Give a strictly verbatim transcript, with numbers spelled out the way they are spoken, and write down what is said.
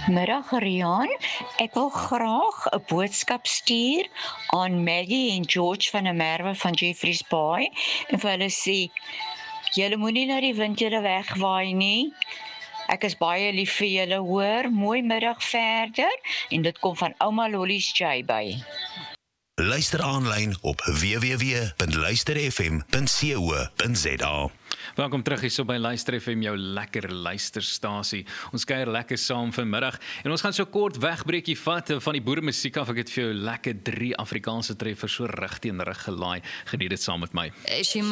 Middag Rian, ek wil graag 'n boodskap stuur aan Maggie en George van der Merwe van Jeffreys Bay en vir hulle sê, julle moenie na die wind julle wegwaai nie. Ek is baie lief vir julle hoor. Mooi middag verder en dit kom van ouma Lollies J by. Luister aanlyn op w w w punt luister f m punt co punt z a. Welkom terug hier so by Luister F M, jou lekker luisterstasie. Ons kuier lekker saam vanmiddag en ons gaan so kort wegbreekie vat van die boere musiek af. Ek het vir jou lekker drie Afrikaanse treffers so rig teen rig gelaai. Geniet dit saam met my.